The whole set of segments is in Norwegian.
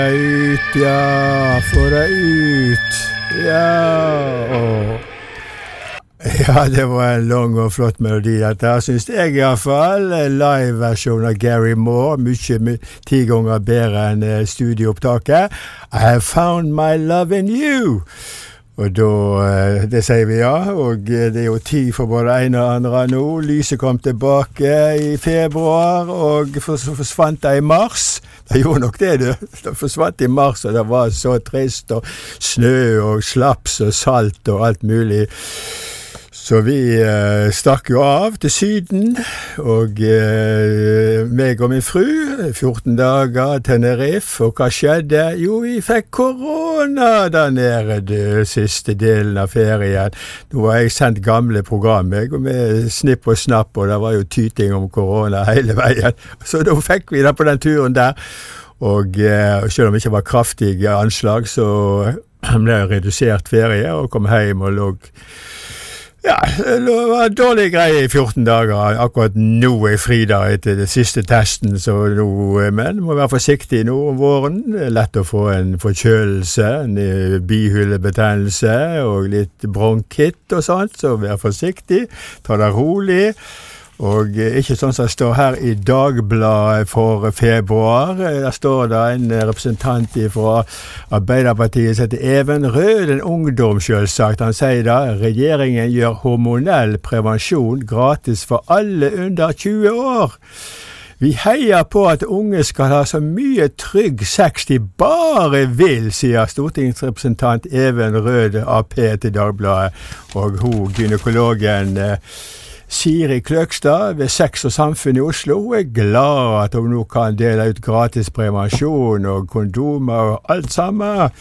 Ut, ja, få det ut. Ja, ja, det var en lang og flott melodi dette her, synes jeg I hvert fall. Live-versjon av Gary Moore, mye 10 ganger bedre enn studioopptaket. I have found my love in you. Og da, det sier vi ja, og det jo tid for både en og andre nå. Lyset kom tilbake I februar, og forsvant det I mars. Det gjorde nok det, det forsvant I mars, og det var så trist, og snø, og slaps, og salt, og alt mulig. Så vi stakk jo av til Syden, og meg og min fru, 14 dager, Tenerife, og hva skjedde? Jo, vi fikk korona der nede, det siste delen av ferien. Nå har jeg sendt gamle program, jeg, og med snipp og snapp, og det var jo tyting om korona hele veien. Så da fikk vi det på den turen der, og selv om det ikke var kraftige anslag, så ble det redusert ferie, og kom hjem og lå. Ja, det var dårlig greie I 14 dager. Akkurat nå fri da etter det siste testen, så nå, men må være forsiktig nå om våren. Det lett å få en forkjølelse, en bihulebetennelse og litt bronkitt og sånt, så vær forsiktig. Ta det rolig. Og ikke sånn som det står her I Dagbladet for februar. Der står det en representant fra Arbeiderpartiet som heter Even Rød, en ungdom selvsagt. Han sier da, regjeringen gjør hormonell prevensjon gratis for alle under 20 år. Vi heier på at unge skal ha så mye trygg sex de bare vil, sier stortingsrepresentant Even Rød AP til Dagbladet. Og hun, gynekologen Siri Kløkstad ved Sex og Samfunn I Oslo, hun glad at hun nå kan dele ut gratis prevensjon og kondomer og alt sammen.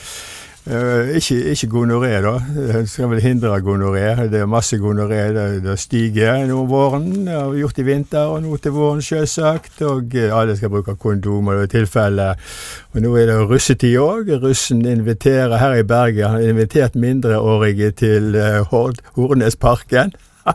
Ikke gonoré da, det skal vel hindre gonoré, det masse gonoré, det stiger nå om våren, det har vi gjort I vinter og nå til våren selvsagt, og alle skal bruke kondomer I tilfelle. Og nå det russetid også, russen inviterer her I Bergen, han har invitert mindreårige til Hornesparken.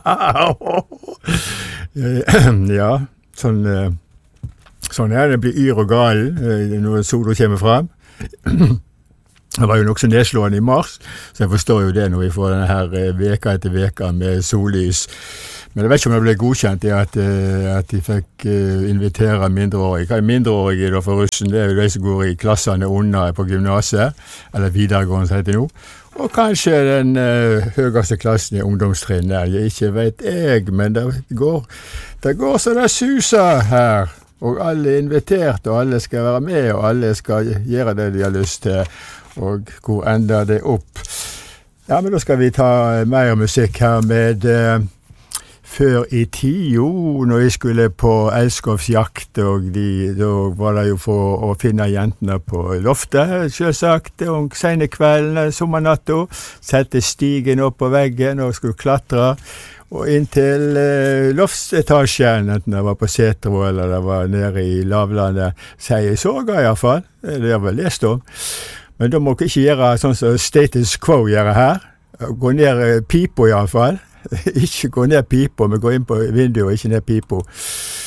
Ja, sånn det blir yr og galen når solen kommer frem. Det var jo nok så nedslående I mars, så jeg forstår jo det når vi får denne her veka etter veka med sollys. Men jeg vet ikke om det ble godkjent at de fikk invitere mindreårige. Hva mindreårige da for russen? Det jo de som går I klassene under på gymnaset, eller videregående som heter nå. Og kanskje den høyeste klassen I ungdomstrinn der, jeg ikke vet jeg, men det går så det suser her. Og alle invitert, og alle skal være med, og alle skal gjøre det de har lyst til. Og hvor ender det opp? Ja, men da skal vi ta mer musikk her med før I tio, når jeg skulle på elskovsjakt, og da var det jo for å finne jentene på loftet, selvsagt, og sene kvelden, sommernatta, sette stigen opp på veggen og skulle klatre, og inn til loftsetasjen, enten det var på Setro eller det var nede I lavlandet, sier jeg såga I hvert fall, det har jeg lest om. Men da må jeg ikke gjøre sånn som status quo gjør her, gå ned pipo I hvert fall, ikke gå ned pipo, men gå inn på vinduet og ikke ned pipo.